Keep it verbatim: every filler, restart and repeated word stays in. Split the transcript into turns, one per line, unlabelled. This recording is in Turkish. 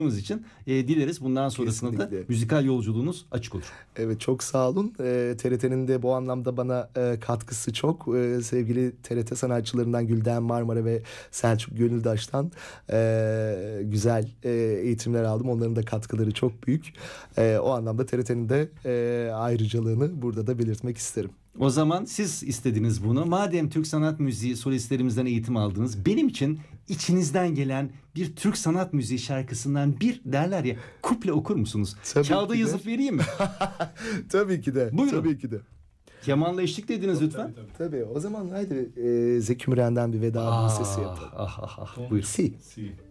için e, dileriz bundan sonrasında da
Kesinlikle.
müzikal yolculuğunuz açık olur.
Evet, çok sağ olun. Ee, T R T'nin de bu anlamda bana e, katkısı çok. Ee, sevgili T R T sanatçılarından Gülden Marmara ve Selçuk Gönüldaş'tan e, güzel e, eğitimler aldım. Onların da katkıları çok büyük. E, o anlamda T R T'nin de e, ayrıcalığını burada da belirtmek isterim.
O zaman siz istediniz bunu. Madem Türk sanat müziği solistlerimizden eğitim aldınız, benim için içinizden gelen bir Türk sanat müziği şarkısından bir derler ya kuple okur musunuz?
Tabii
Kağıda
ki de.
yazıp vereyim mi?
Tabii ki de.
Buyurun.
Tabii ki de.
Kemanla eşlik de ediniz lütfen.
Tabii, tabii.
Tabii. O zaman haydi e, Zeki Müren'den bir veda
Ah,
sesi yapalım.
ah, ah, ah. Buyurun.
Si.
Si.